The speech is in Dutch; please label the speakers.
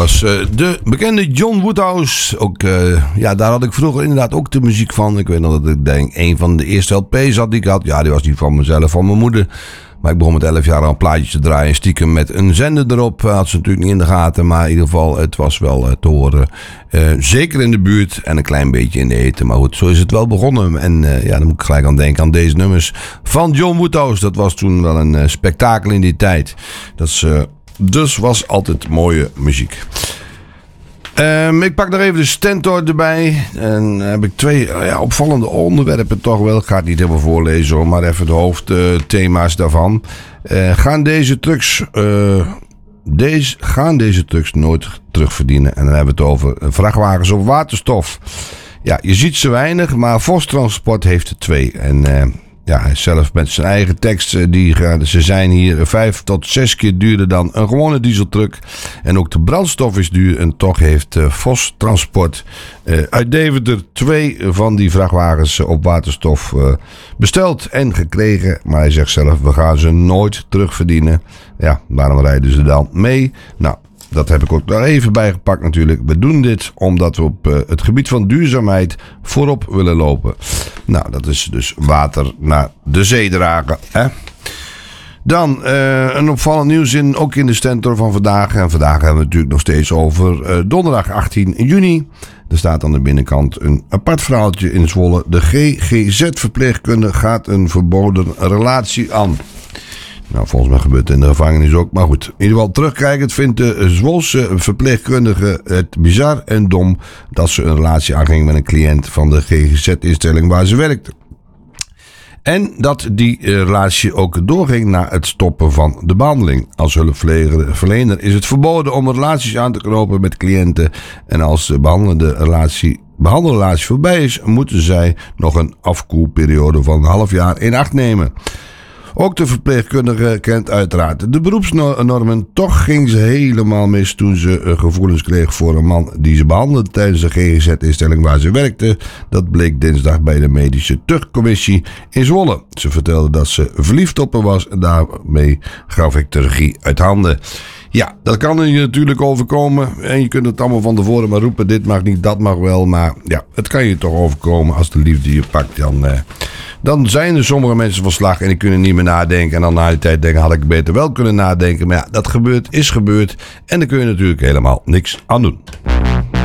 Speaker 1: was de bekende John Woodhouse. Ook, daar had ik vroeger inderdaad ook de muziek van. Ik weet nog dat ik denk een van de eerste LP's had die ik had. Ja, die was niet van mezelf, van mijn moeder. Maar ik begon met 11 jaar al plaatjes te draaien. Stiekem met een zender erop. Had ze natuurlijk niet in de gaten. Maar in ieder geval, het was wel te horen. Zeker in de buurt en een klein beetje in de eten. Maar goed, zo is het wel begonnen. En dan moet ik gelijk aan denken aan deze nummers van John Woodhouse. Dat was toen wel een spektakel in die tijd. Dus was altijd mooie muziek. Ik pak nog even de Stentor erbij. En dan heb ik twee opvallende onderwerpen toch wel. Ik ga het niet helemaal voorlezen hoor, maar even de hoofdthema's daarvan. Gaan deze trucks nooit terugverdienen? En dan hebben we het over vrachtwagens op waterstof. Ja, je ziet ze weinig, maar Vos-Transport heeft er 2. En zelf met zijn eigen tekst, ze zijn hier 5 tot 6 keer duurder dan een gewone dieseltruck. En ook de brandstof is duur en toch heeft Vos-Transport uit Deventer 2 van die vrachtwagens op waterstof besteld en gekregen. Maar hij zegt zelf, we gaan ze nooit terugverdienen. Ja, waarom rijden ze dan mee? Nou, dat heb ik ook daar even bijgepakt natuurlijk. We doen dit omdat we op het gebied van duurzaamheid voorop willen lopen. Nou, dat is dus water naar de zee dragen. Hè? Dan een opvallend nieuws ook in de Stentor van vandaag. En vandaag hebben we het natuurlijk nog steeds over donderdag 18 juni. Er staat aan de binnenkant een apart verhaaltje in Zwolle. De GGZ-verpleegkundige gaat een verboden relatie aan. Nou, volgens mij gebeurt het in de gevangenis ook. Maar goed, in ieder geval terugkijkend vindt de Zwolse verpleegkundige het bizar en dom dat ze een relatie aanging met een cliënt van de GGZ-instelling waar ze werkte. En dat die relatie ook doorging na het stoppen van de behandeling. Als hulpverlener is het verboden om relaties aan te knopen met cliënten. En als de behandelrelatie voorbij is, moeten zij nog een afkoelperiode van een half jaar in acht nemen. Ook de verpleegkundige kent uiteraard de beroepsnormen. Toch ging ze helemaal mis toen ze gevoelens kreeg voor een man die ze behandelde tijdens de GGZ-instelling waar ze werkte. Dat bleek dinsdag bij de medische tuchtcommissie in Zwolle. Ze vertelde dat ze verliefd op hem was en daarmee gaf ik de regie uit handen. Ja, dat kan je natuurlijk overkomen. En je kunt het allemaal van tevoren maar roepen. Dit mag niet, dat mag wel. Maar ja, het kan je toch overkomen als de liefde je pakt. Dan zijn er sommige mensen van slag en die kunnen niet meer nadenken. En dan na die tijd denken, had ik beter wel kunnen nadenken. Maar ja, dat is gebeurd. En daar kun je natuurlijk helemaal niks aan doen.